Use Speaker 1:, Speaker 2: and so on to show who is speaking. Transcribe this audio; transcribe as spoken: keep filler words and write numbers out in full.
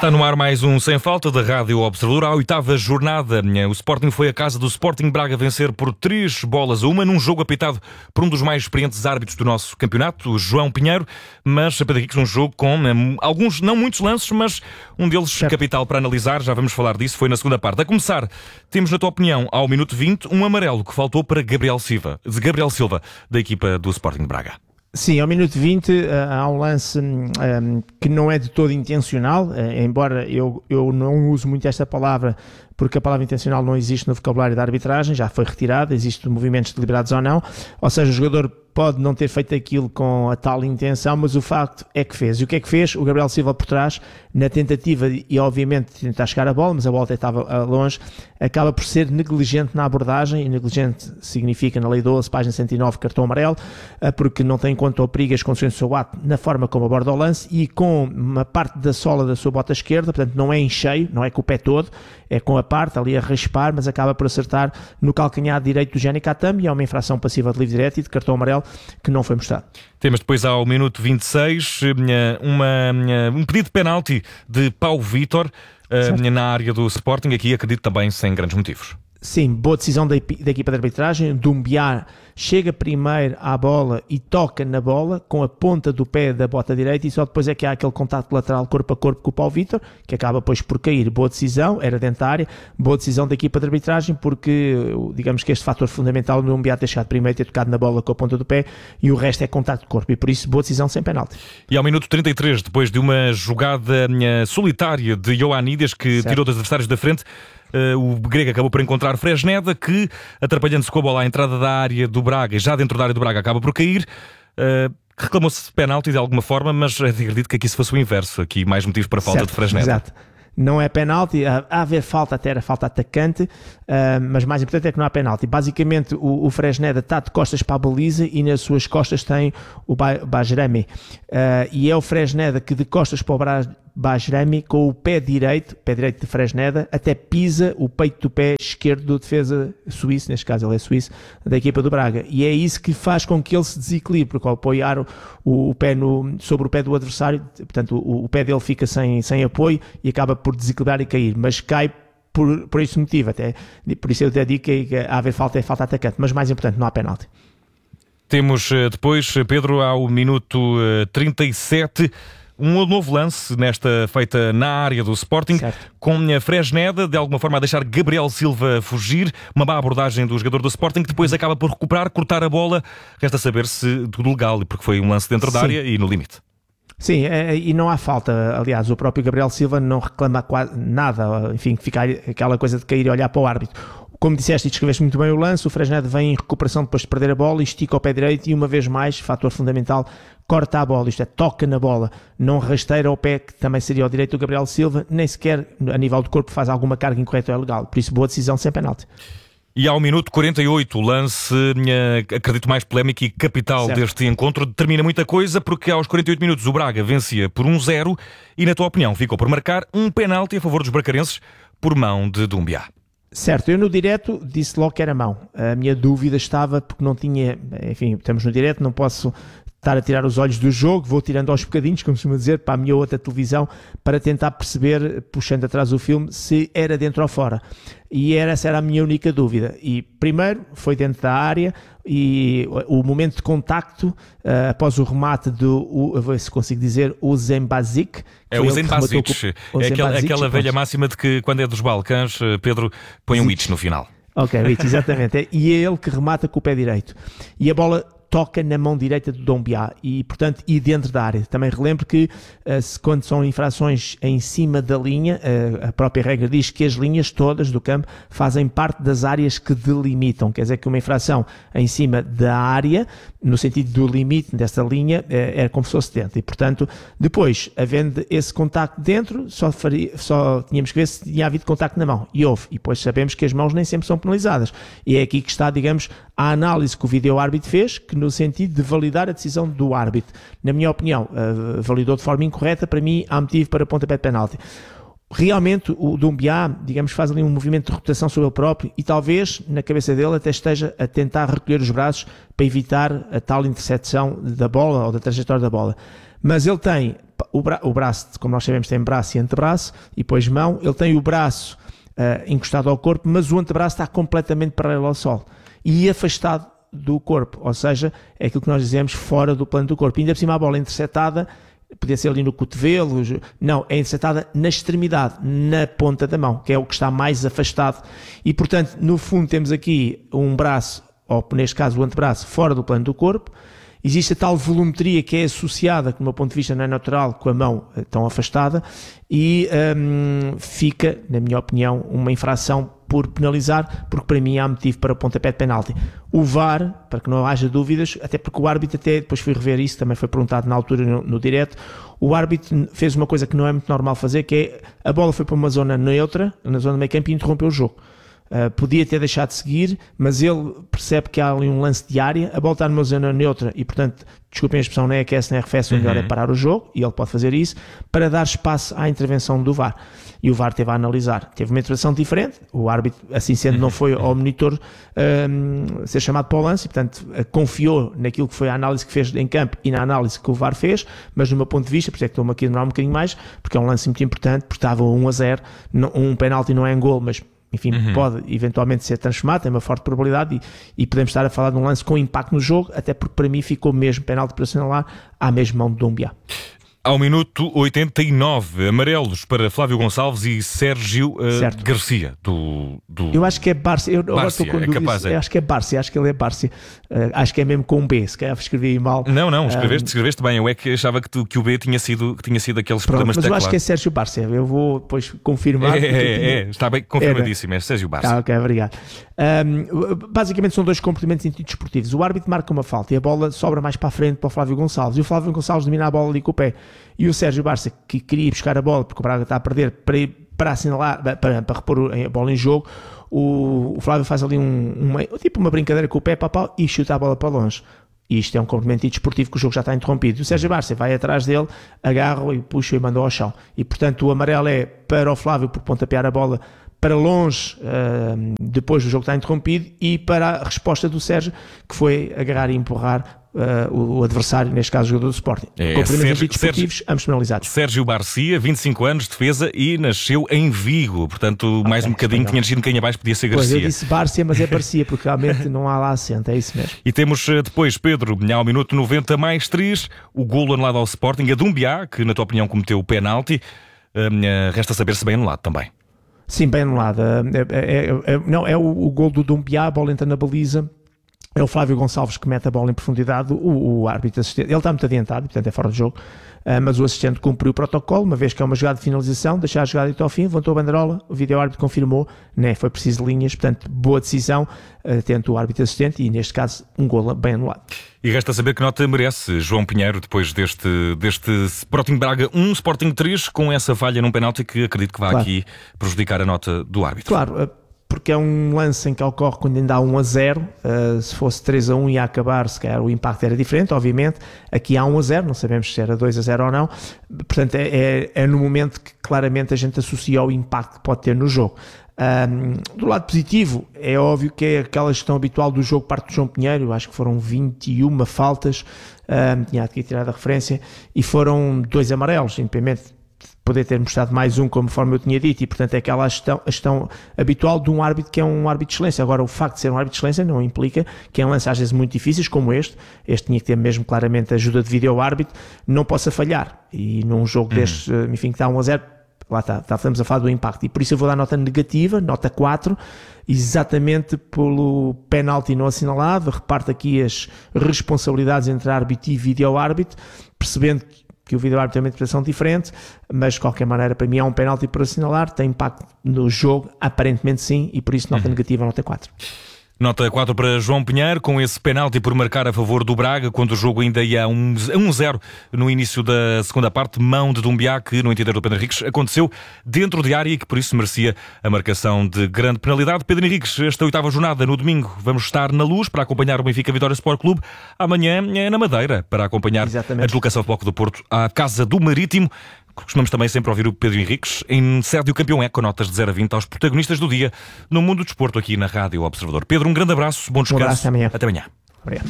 Speaker 1: Está no ar mais um Sem Falta da Rádio Observador. À oitava jornada, o Sporting foi à casa do Sporting Braga vencer por três bolas a uma, num jogo apitado por um dos mais experientes árbitros do nosso campeonato, o João Pinheiro, mas a Pedro Henriques, um jogo com um, alguns, não muitos lances, mas um deles certo. Capital para analisar, já vamos falar disso, foi na segunda parte. A começar, temos na tua opinião, ao minuto vinte, um amarelo que faltou para Gabriel Silva, de Gabriel Silva, da equipa do Sporting Braga.
Speaker 2: Sim, ao minuto vinte há um lance um, que não é de todo intencional, uh, embora eu, eu não uso muito esta palavra, porque a palavra intencional não existe no vocabulário da arbitragem, já foi retirada, existem movimentos deliberados ou não, ou seja, o jogador pode não ter feito aquilo com a tal intenção, mas o facto é que fez. E o que é que fez? O Gabriel Silva por trás, na tentativa e obviamente de tentar chegar à bola, mas a bola até estava longe, acaba por ser negligente na abordagem, e negligente significa na lei doze, página cento e nove, cartão amarelo, porque não tem em conta o perigo e as consequências do seu ato na forma como aborda o lance e com uma parte da sola da sua bota esquerda, portanto não é em cheio, não é com o pé todo, é com a parte ali a raspar, mas acaba por acertar no calcanhar direito do Gianni Catame e é uma infração passiva de livre direto e de cartão amarelo que não foi mostrado.
Speaker 1: Temos depois ao minuto vinte e seis uma, um pedido de penalti de Paulo Vítor na área do Sporting, aqui acredito também sem grandes motivos.
Speaker 2: Sim, boa decisão da, da equipa de arbitragem. Doumbia chega primeiro à bola e toca na bola com a ponta do pé da bota direita e só depois é que há aquele contacto lateral corpo a corpo com o Paulo Vítor, que acaba depois por cair. Boa decisão, era dentro da área, boa decisão da equipa de arbitragem, porque digamos que este fator fundamental do Doumbia ter chegado primeiro, ter tocado na bola com a ponta do pé e o resto é contacto de corpo e por isso boa decisão sem penalti.
Speaker 1: E ao minuto trinta e três, depois de uma jogada solitária de Ioannidis que certo. Tirou dos adversários da frente, Uh, o grego acabou por encontrar Fresneda, que, atrapalhando-se com a bola à entrada da área do Braga, já dentro da área do Braga, acaba por cair. Uh, reclamou-se de penalti de alguma forma, mas acredito que aqui se fosse o inverso. Aqui mais motivos para a falta
Speaker 2: certo,
Speaker 1: de Fresneda.
Speaker 2: Exato. Não é penalti, a haver falta até era falta atacante, uh, mas mais importante é que não há penalti. Basicamente o, o Fresneda está de costas para a baliza e nas suas costas tem o Bajrami. Uh, e é o Fresneda que de costas para o Bajrami, com o pé direito, pé direito de Fresneda, até pisa o peito do pé esquerdo do defesa suíço, neste caso ele é suíço, da equipa do Braga. E é isso que faz com que ele se desequilibre, porque ao apoiar o, o pé no, sobre o pé do adversário, portanto o, o pé dele fica sem, sem apoio e acaba por desequilibrar e cair, mas cai por, por esse motivo, até, por isso eu até digo que, que a haver falta é falta atacante, mas mais importante, não há penalti.
Speaker 1: Temos depois, Pedro, ao minuto trinta e sete, um novo lance nesta feita na área do Sporting, certo. Com a Fresneda, de alguma forma a deixar Gabriel Silva fugir, uma má abordagem do jogador do Sporting, que depois acaba por recuperar, cortar a bola, resta saber se tudo legal, porque foi um lance dentro Sim. da área e no limite.
Speaker 2: Sim, é, e não há falta, aliás, o próprio Gabriel Silva não reclama quase nada, enfim, fica aquela coisa de cair e olhar para o árbitro. Como disseste e descreveste muito bem o lance, o Fresneda vem em recuperação depois de perder a bola, estica o pé direito e uma vez mais, fator fundamental, corta a bola, isto é, toca na bola, não rasteira o pé, que também seria o direito do Gabriel Silva, nem sequer a nível do corpo faz alguma carga incorreta ou ilegal, por isso boa decisão sem penalti.
Speaker 1: E ao minuto quarenta e oito, o lance, acredito, mais polémico e capital certo. Deste encontro, determina muita coisa, porque aos quarenta e oito minutos o Braga vencia por um zero e, na tua opinião, ficou por marcar um penalti a favor dos bracarenses por mão de Doumbia.
Speaker 2: Certo, eu no direto disse logo que era mão. A minha dúvida estava porque não tinha, enfim, estamos no direto, não posso estar a tirar os olhos do jogo, vou tirando aos bocadinhos, como costuma dizer, para a minha outra televisão, para tentar perceber, puxando atrás o filme, se era dentro ou fora. E era, essa era a minha única dúvida. E primeiro foi dentro da área e o momento de contacto, uh, após o remate do, uh, a ver se consigo dizer, o Zembazic.
Speaker 1: É o Zembazic, é aquela, aquela velha máxima de que quando é dos Balcãs, Pedro põe um itch no final.
Speaker 2: Ok, itch, exatamente. E é ele que remata com o pé direito. E a bola toca na mão direita do Doumbia e, portanto, e dentro da área. Também relembro que uh, se, quando são infrações em cima da linha, uh, a própria regra diz que as linhas todas do campo fazem parte das áreas que delimitam. Quer dizer que uma infração em cima da área, no sentido do limite dessa linha, uh, era como se fosse dentro. E, portanto, depois, havendo esse contacto dentro, só, faria, só tínhamos que ver se tinha havido contacto na mão. E houve. E depois sabemos que as mãos nem sempre são penalizadas. E é aqui que está, digamos, a análise que o vídeo-árbitro fez, que no sentido de validar a decisão do árbitro. Na minha opinião, uh, validou de forma incorreta, para mim há motivo para pontapé de penalti. Realmente o Doumbia, digamos, faz ali um movimento de rotação sobre ele próprio e talvez na cabeça dele até esteja a tentar recolher os braços para evitar a tal intercepção da bola ou da trajetória da bola. Mas ele tem o, bra o braço, como nós sabemos, tem braço e antebraço, e depois mão. Ele tem o braço uh, encostado ao corpo, mas o antebraço está completamente paralelo ao solo e afastado do corpo, ou seja, é aquilo que nós dizemos fora do plano do corpo. E ainda por cima a bola é interceptada, podia ser ali no cotovelo, não, é interceptada na extremidade, na ponta da mão, que é o que está mais afastado. E portanto, no fundo temos aqui um braço, ou neste caso o antebraço, fora do plano do corpo. Existe a tal volumetria que é associada, que do meu ponto de vista não é natural, com a mão tão afastada, e hum, fica, na minha opinião, uma infração por penalizar, porque para mim há motivo para o pontapé de penalti. O V A R, para que não haja dúvidas, até porque o árbitro, até depois fui rever isso, também foi perguntado na altura no, no direto, o árbitro fez uma coisa que não é muito normal fazer, que é, a bola foi para uma zona neutra, na zona do meio campo, e interrompeu o jogo. Uh, podia ter deixado de seguir, mas ele percebe que há ali um lance de área, a bola está numa zona neutra e, portanto, desculpem a expressão, nem aquece nem arrefece, o melhor é parar o jogo, e ele pode fazer isso, para dar espaço à intervenção do V A R. E o V A R teve a analisar. Teve uma intervenção diferente, o árbitro, assim sendo, não foi ao monitor um, ser chamado para o lance, e, portanto, confiou naquilo que foi a análise que fez em campo e na análise que o V A R fez, mas do meu ponto de vista, por isso é que estou-me aqui a demorar um bocadinho mais, porque é um lance muito importante, porque estava um a zero, um penalti não é em gol, mas enfim, uhum. pode eventualmente ser transformado, tem uma forte probabilidade, e, e podemos estar a falar de um lance com impacto no jogo, até porque para mim ficou mesmo penalti para assinalar à mesma mão de Doumbia.
Speaker 1: Ao minuto oitenta e nove, amarelos para Flávio Gonçalves e Sérgio uh, Garcia, do, do...
Speaker 2: Eu acho que é Bárcia, eu,
Speaker 1: Bárcia,
Speaker 2: eu,
Speaker 1: é capaz, é.
Speaker 2: eu acho que é Bárcia, acho que ele é Bárcia, uh, acho que é mesmo com um B, se calhar escrevi mal.
Speaker 1: Não, não, escreveste, um, escreveste bem, eu é que achava que, tu, que o B tinha sido, que tinha sido aqueles
Speaker 2: pronto,
Speaker 1: problemas de teclado.
Speaker 2: Mas eu acho que é Sérgio Bárcia, eu vou depois confirmar.
Speaker 1: É, é, tinha... é, está bem confirmadíssimo, é Sérgio Bárcia.
Speaker 2: Ah, ok, obrigado. Um, basicamente são dois comportamentos desportivos. O árbitro marca uma falta e a bola sobra mais para a frente para o Flávio Gonçalves, e o Flávio Gonçalves domina a bola ali com o pé, e o Sérgio Bárcia, que queria ir buscar a bola porque o Braga está a perder, para, ir, para assinalar, para, para repor a bola em jogo, o, o Flávio faz ali um, uma, tipo uma brincadeira com o pé, papá, e chuta a bola para longe. E isto é um comportamento desportivo que o jogo já está interrompido. E o Sérgio Bárcia vai atrás dele, agarra-o e puxa e manda ao chão. E portanto o amarelo é para o Flávio por pontapear a bola para longe, uh, depois do jogo está interrompido, e para a resposta do Sérgio, que foi agarrar e empurrar Uh, o, o adversário, neste caso o jogador do Sporting.
Speaker 1: É,
Speaker 2: Cumprimentos desportivos, ambos penalizados.
Speaker 1: Sérgio Garcia, vinte e cinco anos, defesa, e nasceu em Vigo, portanto okay, mais um bocadinho, tinha nascido um bocadinho abaixo, podia ser Garcia.
Speaker 2: Pois, eu disse Bárcia, mas é Garcia, porque realmente não há lá acento, é isso mesmo.
Speaker 1: E temos depois, Pedro, ao minuto noventa mais três, o golo anulado ao Sporting, a Doumbia, que na tua opinião cometeu o penalti, uh, resta saber se bem anulado também.
Speaker 2: Sim, bem anulado. É, é, é, não, é o, o golo do Doumbia, a bola entra na baliza. É o Flávio Gonçalves que mete a bola em profundidade, o, o árbitro assistente, ele está muito adiantado, portanto é fora de jogo, uh, mas o assistente cumpriu o protocolo, uma vez que é uma jogada de finalização, deixar a jogada até ao fim, levantou a banderola, o vídeo-árbitro confirmou, né, foi preciso linhas, portanto boa decisão, atento o árbitro assistente, e neste caso um golo bem anulado.
Speaker 1: E resta saber que nota merece João Pinheiro depois deste, deste Sporting Braga um, Sporting três, com essa falha num penalti que acredito que vai claro. aqui prejudicar a nota do árbitro.
Speaker 2: Claro, porque é um lance em que ocorre quando ainda há um a zero, uh, se fosse três a um e ia acabar, se calhar o impacto era diferente, obviamente. Aqui há um a zero, não sabemos se era dois a zero ou não, portanto é, é, é no momento que claramente a gente associa ao impacto que pode ter no jogo. Um, do lado positivo, é óbvio que é aquela gestão habitual do jogo parte do João Pinheiro, acho que foram vinte e uma faltas, um, tinha aqui tirado a referência, e foram dois amarelos, independente poder ter mostrado mais um, conforme eu tinha dito, e portanto é aquela gestão, a gestão habitual de um árbitro que é um árbitro de excelência. Agora, o facto de ser um árbitro de excelência não implica que em lances às vezes muito difíceis como este, este tinha que ter mesmo claramente a ajuda de vídeo-árbitro, não possa falhar, e num jogo uhum. deste, enfim, que está um a zero, lá está, estamos a falar do impacto, e por isso eu vou dar nota negativa, nota quatro, exatamente pelo penalti não assinalado. Reparto aqui as responsabilidades entre árbitro e vídeo-árbitro, percebendo que que o vídeo-árbitro tem uma interpretação diferente, mas de qualquer maneira para mim é um penalti por assinalar, tem impacto no jogo, aparentemente sim, e por isso nota uhum. negativa, nota quatro.
Speaker 1: Nota quatro para João Pinheiro, com esse penalti por marcar a favor do Braga, quando o jogo ainda ia a um a zero no início da segunda parte, mão de Doumbia, que no entender do Pedro Henriques aconteceu dentro de área e que por isso merecia a marcação de grande penalidade. Pedro Henriques, esta oitava jornada no domingo vamos estar na Luz para acompanhar o Benfica Vitória Sport Clube, amanhã é na Madeira para acompanhar Exatamente. a deslocação do Bloco do Porto à Casa do Marítimo. Costumamos também sempre ouvir o Pedro Henriques em Sérgio Campeão Eco, notas de zero a vinte aos protagonistas do dia no mundo do desporto aqui na Rádio Observador. Pedro, um grande abraço, bom descanso.
Speaker 2: Um abraço, até amanhã.
Speaker 1: Até amanhã.
Speaker 2: Obrigado.